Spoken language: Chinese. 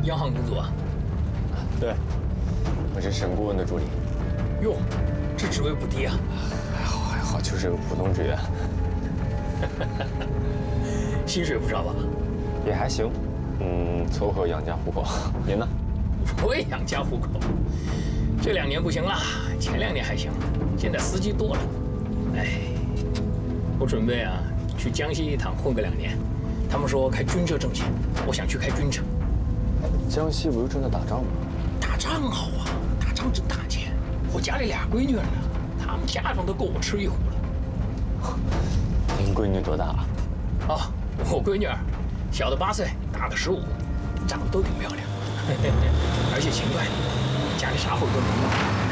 央行工作啊？ 对，我是沈顾问的助理。 哟，这职位不低啊。 还好，就是个普通职员。 薪水不少吧？ 也还行，凑合养家糊口。您呢？ 我也养家糊口。这2年不行了，前2年还行，现在司机多了。哎，我准备啊去江西一趟混个2年。他们说开军车挣钱，我想去开军车。 江西不是正在打仗吗？ 打仗好啊，打仗挣大钱。我家里2闺女呢，她们嫁妆都够我吃一壶了。 您闺女多大啊？ 哦，我闺女儿，小的8岁，大的15，长得都挺漂亮，而且勤快，家里啥活都能干。